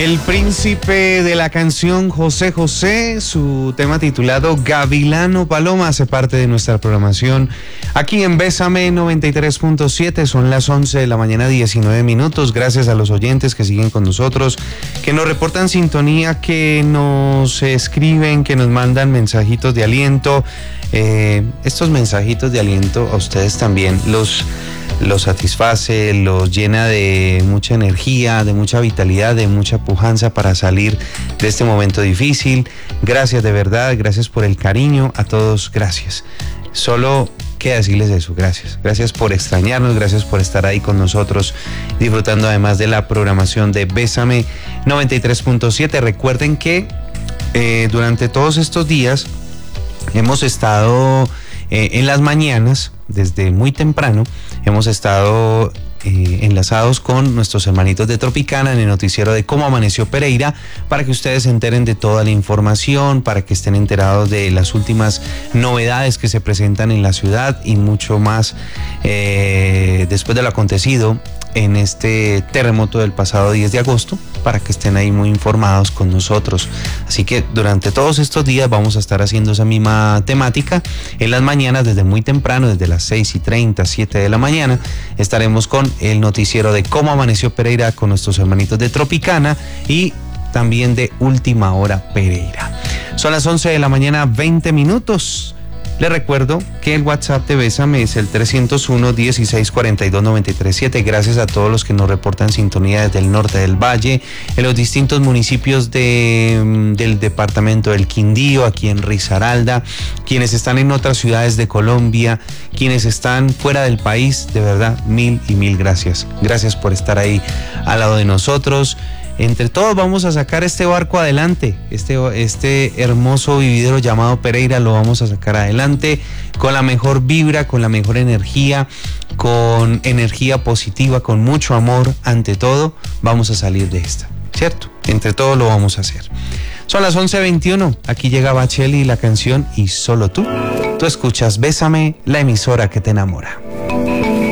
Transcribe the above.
El príncipe de la canción José José, su tema titulado Gavilano Paloma hace parte de nuestra programación aquí en Bésame 93.7. Son las 11 de la mañana, 19 minutos. Gracias a los oyentes que siguen con nosotros, que nos reportan sintonía, que nos escriben, que nos mandan mensajitos de aliento. Estos mensajitos de aliento a ustedes también los satisface, los llena de mucha energía, de mucha vitalidad, de mucha pujanza para salir de este momento difícil. Gracias de verdad, gracias por el cariño, a todos gracias. Solo queda decirles eso, gracias. Gracias por extrañarnos, gracias por estar ahí con nosotros, disfrutando además de la programación de Bésame 93.7. Recuerden que durante todos estos días hemos estado en las mañanas, desde muy temprano, hemos estado enlazados con nuestros hermanitos de Tropicana en el noticiero de Cómo Amaneció Pereira, para que ustedes se enteren de toda la información, para que estén enterados de las últimas novedades que se presentan en la ciudad y mucho más después de lo acontecido en este terremoto del pasado 10 de agosto, para que estén ahí muy informados con nosotros. Así que durante todos estos días vamos a estar haciendo esa misma temática. En las mañanas, desde muy temprano, desde las 6:30, 7 de la mañana, estaremos con el noticiero de Cómo Amaneció Pereira con nuestros hermanitos de Tropicana y también de Última Hora Pereira. Son las 11 de la mañana, 20 minutos. Les recuerdo que el WhatsApp de Bésame es el 301-1642-937. Gracias a todos los que nos reportan sintonía desde el norte del valle, en los distintos municipios del departamento del Quindío, aquí en Risaralda, quienes están en otras ciudades de Colombia, quienes están fuera del país. De verdad, mil y mil gracias. Gracias por estar ahí al lado de nosotros. Entre todos vamos a sacar este barco adelante, este hermoso vividero llamado Pereira lo vamos a sacar adelante con la mejor vibra, con la mejor energía, con energía positiva, con mucho amor. Ante todo, vamos a salir de esta, ¿cierto? Entre todos lo vamos a hacer. Son las 11:21, aquí llega Bacheli y la canción Y Solo Tú. Tú escuchas Bésame, la emisora que te enamora.